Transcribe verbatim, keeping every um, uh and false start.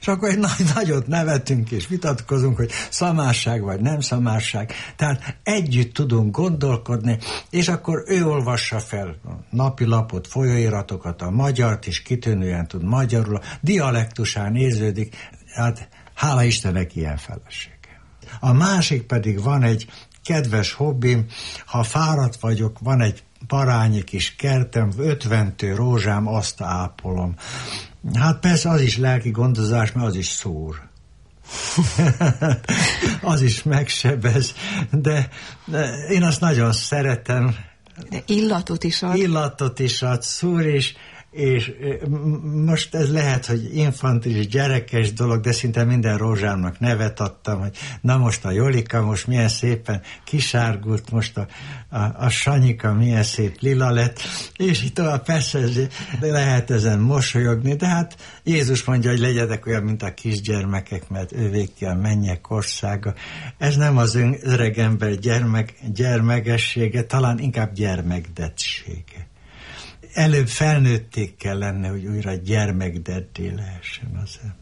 akkor egy nagy, nagyot nevetünk és vitatkozunk, hogy szamárság vagy nem szamárság. Tehát együtt tudunk gondolkodni, és akkor ő olvassa fel a napilapot, folyóiratokat, a magyart is kitűnően tud magyarul, a dialektusán érződik, hát hála Istennek ilyen feleség. A másik pedig van egy kedves hobbim, ha fáradt vagyok, van egy parányi kis kertem, ötventő rózsám, azt ápolom. Hát persze az is lelki gondozás, mert az is szúr. Az is megsebez, de, de én azt nagyon szeretem. De illatot is ad. Illatot is ad, szúr is, és most ez lehet, hogy infantilis, gyerekes dolog, de szinte minden rózsámnak nevet adtam, hogy na most a Jolika most milyen szépen kisárgult, most a, a, a Sanyika milyen szép lila lett, és itt tovább persze lehet ezen mosolyogni, de hát Jézus mondja, hogy legyetek olyan, mint a kisgyermekek, mert ővék ki a mennyek országa. Ez nem az öreg ember gyermek, gyermegessége, talán inkább gyermekdettsége. Előbb felnőtték kell lenni, hogy újra gyermekdeddé lehessen az ember.